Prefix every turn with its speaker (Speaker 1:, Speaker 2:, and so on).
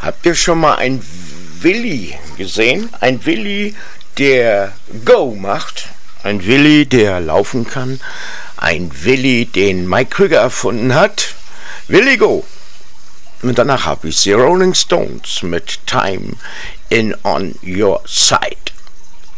Speaker 1: Habt ihr schon mal ein Willi gesehen? Ein Willi, der Go macht. Ein Willi, der laufen kann. Ein Willi, den Mike Krüger erfunden hat. Willi Go. Und danach habe ich die Rolling Stones mit Time in On Your Side.